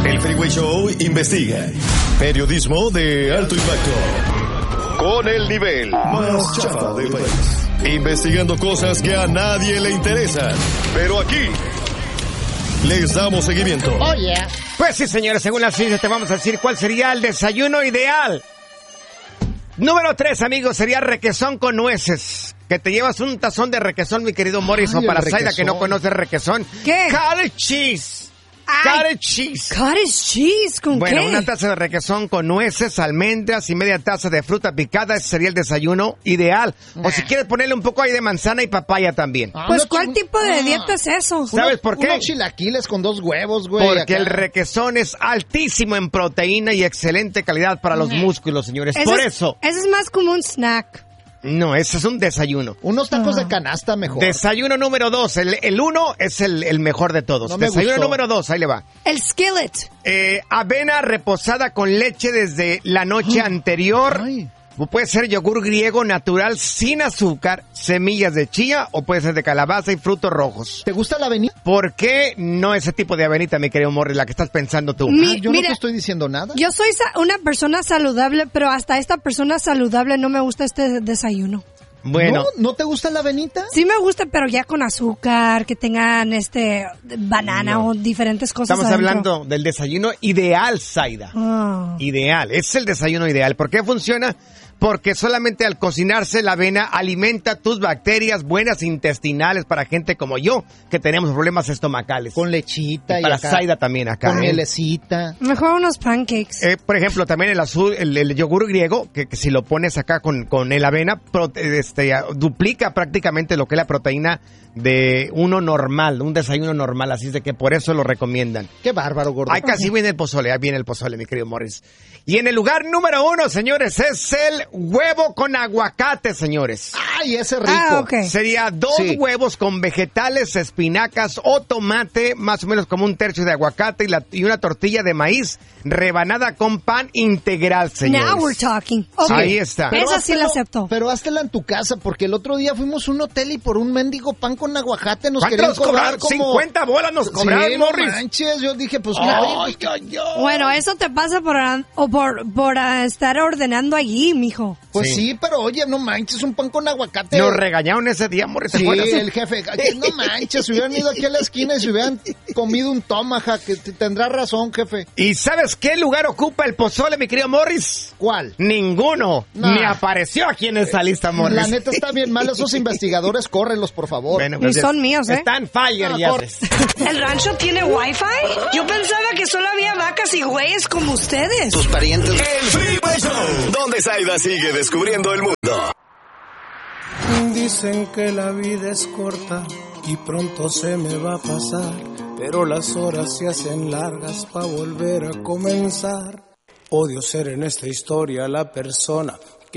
El Freeway Show investiga. Periodismo de alto impacto. Con el nivel más chafa del país. Investigando cosas que a nadie le interesan. Pero aquí les damos seguimiento. Oh, yeah. Pues sí, señores, según la ciencia te vamos a decir cuál sería el desayuno ideal. Número 3, amigos, sería requesón con nueces. Que te llevas un tazón de requesón, mi querido Morris, o para Zaida que no conoce requesón. ¿Qué? Cottage cheese. Cottage cheese. Cottage cheese, ¿con qué? Bueno, una taza de requesón con nueces, almendras y media taza de fruta picada. Ese sería el desayuno ideal. O si quieres ponerle un poco ahí de manzana y papaya también. Pues, ¿cuál tipo de dieta es eso? ¿Sabes por qué? Unos chilaquiles con 2 huevos, güey. Porque acá. el requesón es altísimo en proteína y excelente calidad para los músculos, señores. Por eso. Ese es más como un snack. No, ese es un desayuno. Unos tacos de canasta mejor. Desayuno número 2. El 1 es el mejor de todos. No me Desayuno gustó. número 2, ahí le va. El skillet. Avena reposada con leche desde la noche anterior. Ay. Puede ser yogur griego natural sin azúcar, semillas de chía o puede ser de calabaza y frutos rojos. ¿Te gusta la avenida? ¿Por qué no ese tipo de avenita, mi querido Morris, la que estás pensando tú? Yo no mira, te estoy diciendo nada. Yo soy una persona saludable, pero hasta esta persona saludable no me gusta este desayuno. Bueno. ¿No te gusta la avenita? Sí me gusta, pero ya con azúcar, que tengan banana o diferentes cosas Estamos adentro. hablando del desayuno ideal, Zaida. Ideal, es el desayuno ideal. ¿Por qué funciona? Porque solamente al cocinarse la avena alimenta tus bacterias buenas intestinales para gente como yo, que tenemos problemas estomacales. Con lechita y para acá, Zaida también acá. con mielecita. Mejor unos pancakes. Por ejemplo, también el yogur griego, que si lo pones acá con el avena, duplica prácticamente lo que es la proteína de uno normal, un desayuno normal, así es de que por eso lo recomiendan. Qué bárbaro, gordo. Ahí casi viene el pozole, ahí viene el pozole, mi querido Morris. Y en el lugar número 1, señores, es el huevo con aguacate, señores. Ay, ese rico. Ok. Sería 2 huevos con vegetales, espinacas o tomate, más o menos como un tercio de aguacate y una tortilla de maíz rebanada con pan integral, señores. Now we're talking. Okay. Ahí está. Pero Esa sí la acepto. Pero háztela en tu casa, porque el otro día fuimos a un hotel y por un mendigo pan con aguacate nos ¿Cuánto querían nos cobrar cobraron? 50 bolas nos cobraron, sí, no Morris. manches, yo dije, pues... Bueno, eso te pasa por estar ordenando allí, mijo. Pues sí, pero oye, no manches, un pan con aguacate. Nos regañaron ese día, Morris. ¿te Sí, acuerdas? el jefe, no manches, se hubieran ido aquí a la esquina y se hubieran comido un tomahawk, que tendrá razón, jefe. ¿Y sabes qué lugar ocupa el pozole, mi querido Morris? ¿Cuál? Ninguno. Nah. Ni apareció aquí en esa lista, Morris. La neta está bien mal, esos investigadores, córrelos, por favor. Bueno, Y son míos, ¿eh? Están fire, ya. ¿El rancho tiene wifi? Yo pensaba que solo había vacas y güeyes como ustedes. Tus parientes. El Freeway Show, donde Zaida sigue descubriendo el mundo. Dicen que la vida es corta y pronto se me va a pasar, pero las horas se hacen largas para volver a comenzar. Odio ser en esta historia la persona